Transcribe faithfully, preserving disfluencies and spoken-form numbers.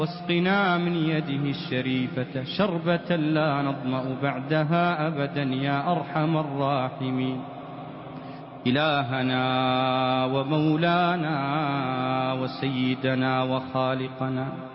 واسقنا من يده الشريفة شربة لا نظمأ بعدها أبدا يا أرحم الراحمين. إلهنا ومولانا وسيدنا وخالقنا